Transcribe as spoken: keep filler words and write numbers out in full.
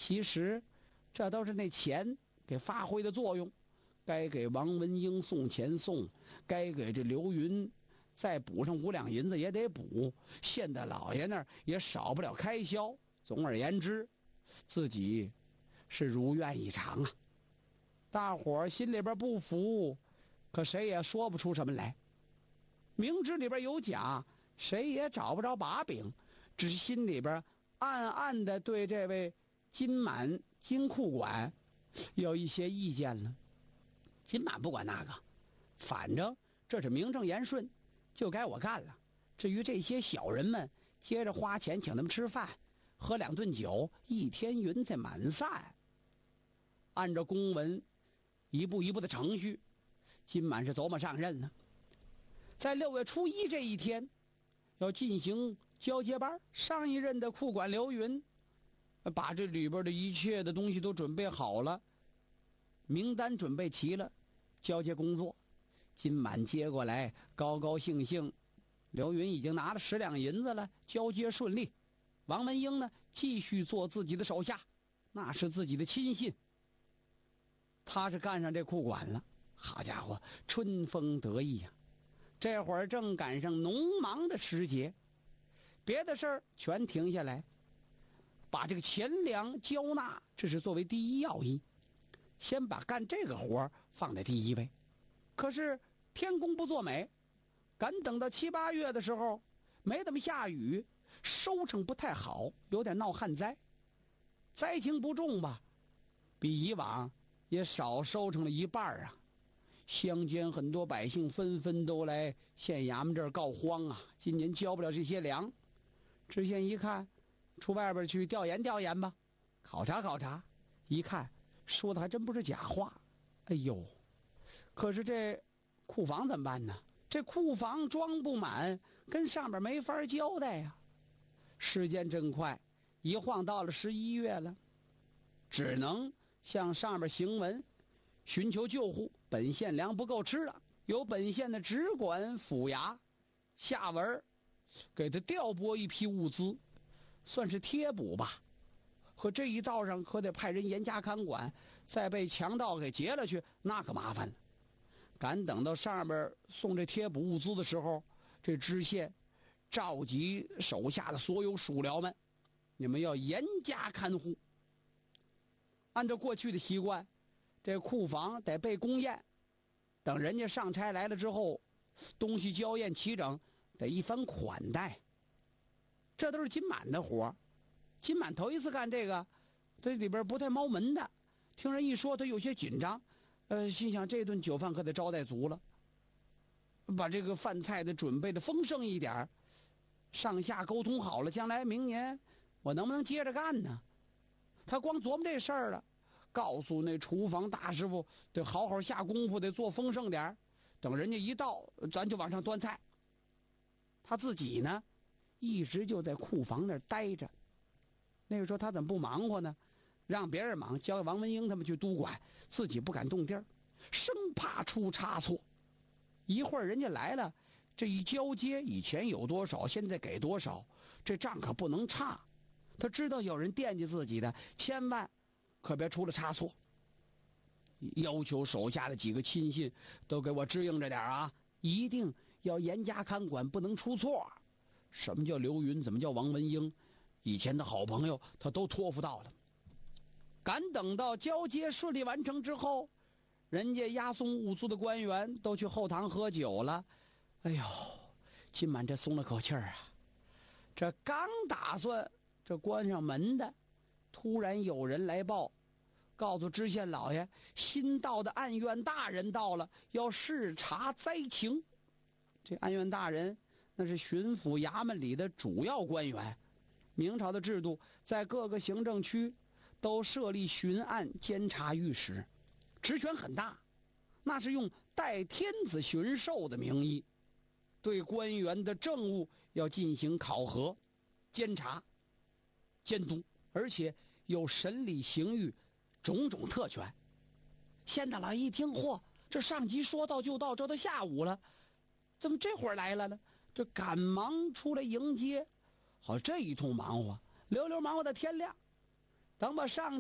其实这都是那钱给发挥的作用，该给王文英送钱送，该给这刘云再补上五两银子也得补，县大老爷那儿也少不了开销。总而言之，自己是如愿以偿啊。大伙儿心里边不服，可谁也说不出什么来。明知里边有假，谁也找不着把柄，只是心里边暗暗的对这位金满金库管有一些意见了。金满不管那个，反正这是名正言顺，就该我干了。至于这些小人们，接着花钱请他们吃饭，喝两顿酒，一天云彩满散。按照公文一步一步的程序，金满是走马上任了。在六月初一这一天，要进行交接班。上一任的库管刘云把这里边的一切的东西都准备好了，名单准备齐了，交接工作金满接过来，高高兴兴。刘云已经拿了十两银子了，交接顺利。王文英呢，继续做自己的手下，那是自己的亲信。他是干上这库管了，好家伙，春风得意呀、啊！这会儿正赶上农忙的时节，别的事儿全停下来，把这个钱粮交纳，这是作为第一要义，先把干这个活放在第一位。可是天公不作美，赶等到七八月的时候，没怎么下雨，收成不太好，有点闹旱灾。灾情不重吧，比以往也少收成了一半啊。乡间很多百姓纷纷都来县衙门这儿告荒啊，今年交不了这些粮。知县一看，出外边去调研调研吧，考察考察，一看说的还真不是假话。哎呦，可是这库房怎么办呢？这库房装不满，跟上边没法交代呀、啊。时间真快，一晃到了十一月了，只能向上边行文寻求救护。本县粮不够吃了，由本县的直管府衙下文给他调拨一批物资，算是贴补吧。可这一道上可得派人严加看管，再被强盗给劫了去，那可麻烦了。赶等到上边送这贴补物资的时候，这知县召集手下的所有属僚们，你们要严加看护。按照过去的习惯，这库房得被公验，等人家上差来了之后，东西交验齐整，得一番款待。这都是金满的活。金满头一次干这个，这里边不太猫门的，听人一说他有些紧张，呃，心想这顿酒饭可得招待足了，把这个饭菜得准备的丰盛一点，上下沟通好了，将来明年我能不能接着干呢？他光琢磨这事儿了，告诉那厨房大师傅得好好下功夫，得做丰盛点，等人家一到咱就往上端菜。他自己呢一直就在库房那儿待着。那个时候他怎么不忙活呢？让别人忙，交给王文英他们去督管，自己不敢动地儿，生怕出差错。一会儿人家来了，这一交接，以前有多少现在给多少，这账可不能差。他知道有人惦记自己的，千万可别出了差错。要求手下的几个亲信都给我支应着点啊，一定要严加看管，不能出错。什么叫刘云，怎么叫王文英，以前的好朋友他都托付到了。赶等到交接顺利完成之后，人家押送物资的官员都去后堂喝酒了。哎呦，金满这松了口气儿啊！这刚打算这关上门的，突然有人来报，告诉知县老爷，新到的案院大人到了，要视察灾情。这案院大人那是巡抚衙门里的主要官员。明朝的制度，在各个行政区都设立巡案监察御史，职权很大，那是用代天子巡狩的名义，对官员的政务要进行考核、监察、监督，而且有审理刑狱种种特权。县大老爷一听，嚯，这上级说到就到，这都下午了，怎么这会儿来了呢？这赶忙出来迎接。好，这一通忙活，溜溜忙活到天亮，等把上